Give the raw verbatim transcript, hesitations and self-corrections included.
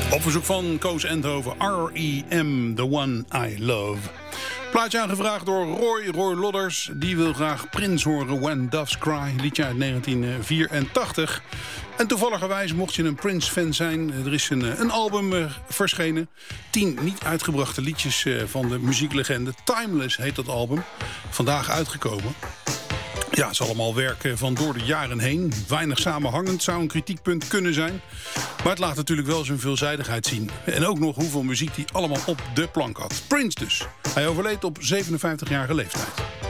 Op verzoek van Koos Endhoven, R E M, The One I Love. Plaatje aangevraagd door Roy, Roy Lodders. Die wil graag Prince horen, When Doves Cry, liedje uit negentien vierentachtig. En toevalligerwijs, mocht je een Prince-fan zijn, er is een, een album uh, verschenen. Tien niet uitgebrachte liedjes uh, van de muzieklegende. Timeless heet dat album. Vandaag uitgekomen. Ja, het is allemaal werk van door de jaren heen. Weinig samenhangend zou een kritiekpunt kunnen zijn. Maar het laat natuurlijk wel zijn veelzijdigheid zien. En ook nog hoeveel muziek hij allemaal op de plank had. Prince dus. Hij overleed op zevenenvijftigjarige leeftijd.